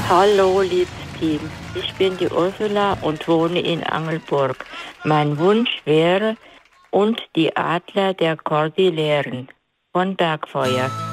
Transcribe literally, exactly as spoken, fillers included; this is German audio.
Hallo, liebes Team. Ich bin die Ursula und wohne in Angelburg. Mein Wunsch wäre und die Adler der Kordilleren von Bergfeuer.